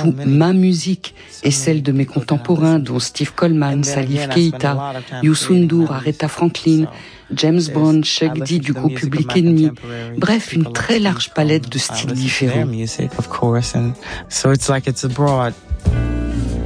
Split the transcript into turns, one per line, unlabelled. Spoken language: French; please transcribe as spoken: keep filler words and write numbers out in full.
tout ma musique et celle de mes contemporains, dont Steve Coleman, Salif Keita, Youssou N'Dour, Aretha Franklin, James Brown, Chuck D du groupe Public Enemy. Bref, une très large palette de styles différents.